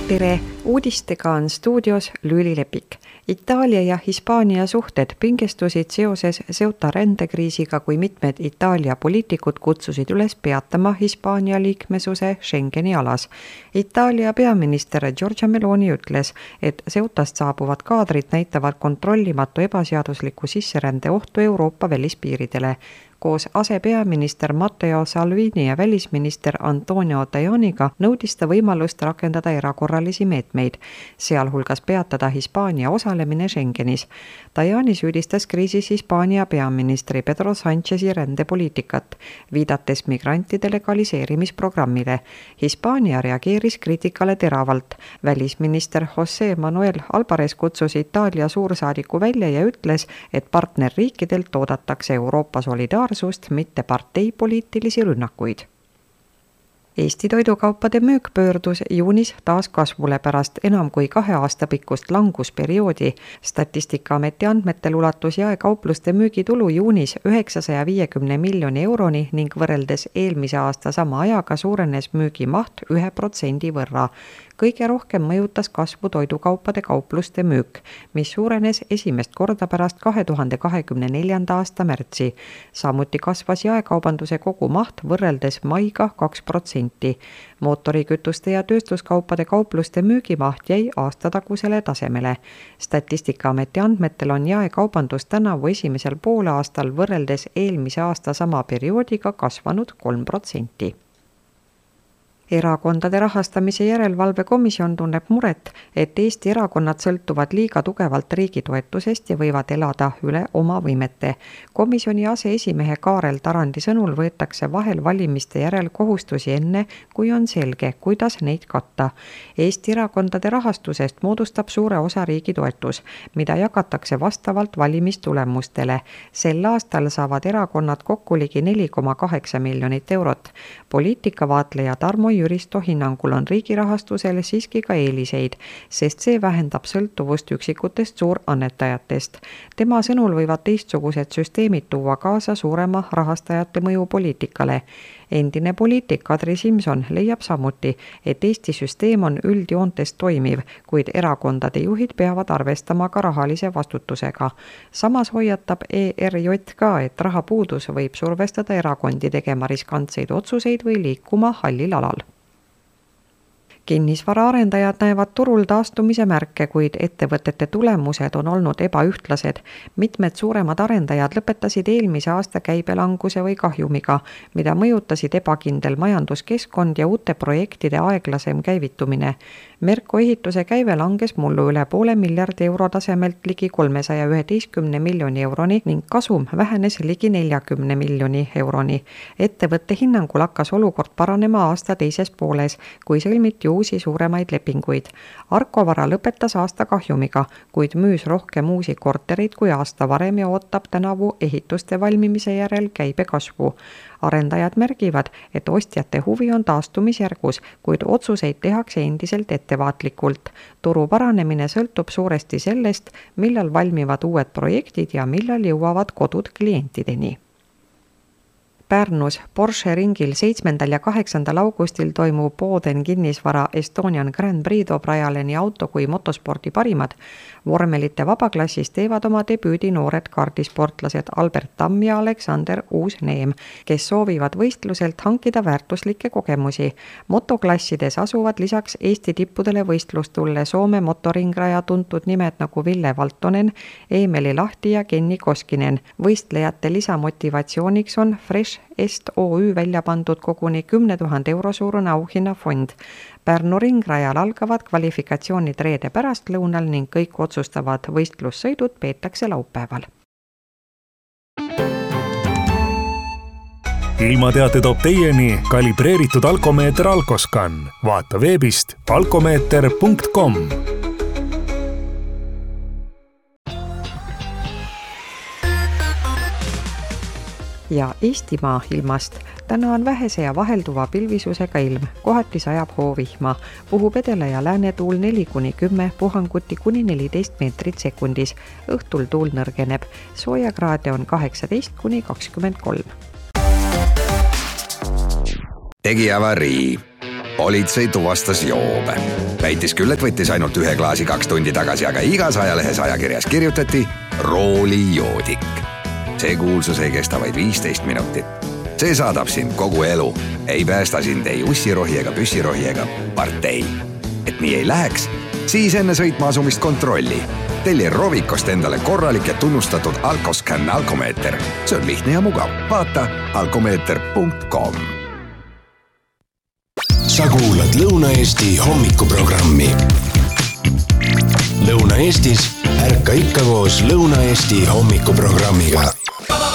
Tere! Uudistega on stuudios Lüüli Lepik. Itaalia ja Hispaania suhted pingestusid seoses Ceuta rändekriisiga, kui mitmed Itaalia poliitikud kutsusid üles peatama Hispaania liikmesuse Schengeni alas. Itaalia peaminister Giorgia Meloni ütles, et Ceutast saabuvad kaadrid näitavad kontrollimatu ebaseadusliku sisserände ohtu Euroopa välispiiridele. Koos asepeaminister Matteo Salvini ja välisminister Antonio Tajaniga nõudis ta võimalust rakendada erakorralisi meetmeid, sealhulgas peatada Hispaania osalemine Schengenis. Tajani süüdistas kriisis Hispaania peaministri Pedro Sanchezi rändepoliitikat, viidates migrantide legaliseerimisprogrammile. Hispaania reageeris kriitikale teravalt. Välisminister José Manuel Álvarez kutsus Itaalia suursaadiku välja ja ütles, et partnerriikidelt oodatakse Euroopa solidaarsust, mitte parteipoliitilisi rünnakuid. Eesti toidukaupade müük pöördus juunis taas kasvule pärast enam kui 2 aasta pikkust langusperioodi. Statistikaameti andmetel ulatus jaekaupluste müügitulu juunis 950 miljoni euroni ning võrreldes eelmise aasta sama ajaga suurenes müügimaht 1% võrra. Kõige rohkem mõjutas kasvu toidukaupade kaupluste müük, mis suurenes esimest korda pärast 2024. aasta märtsi. Samuti kasvas jaekaubanduse kogumaht võrreldes maiga 2%. Mootorikütuste ja tööstuskaupade kaupluste müügimaht jäi aastatagusele tasemele. Statistikaameti andmetel on jaekaubandus tänavu esimesel poolaastal võrreldes eelmise aasta sama perioodiga kasvanud 3%. Erakondade rahastamise järelevalvekomisjon tunneb muret, et Eesti erakonnad sõltuvad liiga tugevalt riigi toetusest ja võivad elada üle oma võimete. Komisjoni aseesimehe Kaarel Tarandi sõnul võetakse vahel valimiste järel kohustusi enne, kui on selge, kuidas neid katta. Eesti erakondade rahastusest moodustab suure osa riigi toetus, mida jagatakse vastavalt valimistulemustele. Sel aastal saavad erakonnad kokku ligi 4,8 miljonit eurot. Poliitikavaatleja Tarmo Jüristo hinnangul on riigi rahastusel siiski ka eeliseid, sest see vähendab sõltuvust üksikutest suurannetajatest. Tema sõnul võivad teistsugused süsteemid tuua kaasa suurema rahastajate mõju poliitikale. Endine poliitik Kadri Simson leiab samuti, et Eesti süsteem on üldjoontes toimiv, kuid erakondade juhid peavad arvestama ka rahalise vastutusega. Samas hoiatab ERJK, et rahapuudus võib survestada erakondi tegema riskantseid otsuseid või liikuma hallil alal. Kinnisvaraarendajad näevad turul taastumise märke, kuid ettevõtete tulemused on olnud ebaühtlased. Mitmed suuremad arendajad lõpetasid eelmise aasta käibelanguse või kahjumiga, mida mõjutasid ebakindel majanduskeskkond ja uute projektide aeglasem käivitumine. Merko ehituse käive langes mullu üle €500 miljardi tasemelt ligi 311 miljoni euroni ning kasum vähenes ligi 40 miljoni euroni. Ettevõtte hinnangul hakkas olukord paranema aasta teises pooles, kui sõlmiti uusi suuremaid lepinguid. Arkovara lõpetas aasta kahjumiga, kuid müüs rohkem uusi kortereid kui aasta varem ja ootab tänavu ehituste valmimise järel käibe kasvu. Arendajad märgivad, et ostjate huvi on taastumisjärgus, kuid otsuseid tehakse endiselt ettevaatlikult. Turu paranemine sõltub suuresti sellest, millal valmivad uued projektid ja millal jõuavad kodud klientideni. Pärnus Porsche ringil 7. ja 8. augustil toimub Boden kinnisvara Estonian Grand Prix toob rajale nii auto kui motospordi parimad. Vormelite vabaklassis teevad oma debüüdi noored kaardisportlased Albert Tamm ja Aleksander Uus-Neem, kes soovivad võistluselt hankida väärtuslikke kogemusi. Motoklassides asuvad lisaks Eesti tippudele võistlustulle Soome motoringraja tuntud nimed nagu Ville Valtonen, Eemeli Lahti ja Kenni Koskinen. Võistlejate lisamotivatsiooniks on Fresh Est OÜ välja pandud koguni 10 000 euro suurune auhinnafond. Pärnu ringrajal algavad kvalifikatsioonid reede pärastlõunal ning kõik otsustavad võistlussõidud peetakse laupäeval. Ilmateate toob teieni kalibreeritud alkomeeter Alkoscan. Vaata veebist alkomeeter.com. Ja Eestimaa ilmast. Täna on vähese ja vahelduva pilvisusega ilm, kohati sajab hoovihma, puhub edela ja läänetuul 4-10, puhanguti kuni 14 meetrit sekundis. Õhtul tuul nõrgeneb, soojakraade on 18-23. Tegi avarii. politsei tuvastas joobe. Väitis küll, et võttis ainult 1 klaasi 2 tundi tagasi, aga igas ajalehes ajakirjas kirjutati roolijoodik. See kuulsus ei kesta vaid 15 minutit. See saadab sind kogu elu. Ei päästa sind ei ussirohi ega püssirohi ega partei. Et nii ei läheks, siis enne sõitma asumist kontrolli. Telli Rovikost endale korralik ja tunnustatud Alkoscan alkomeeter. See on lihtne ja mugav. Vaata alkomeeter.com. Sa kuulad Lõuna-Eesti hommikuprogrammi. Lõuna-Eestis ärka ikka koos Lõuna-Eesti hommikuprogrammiga.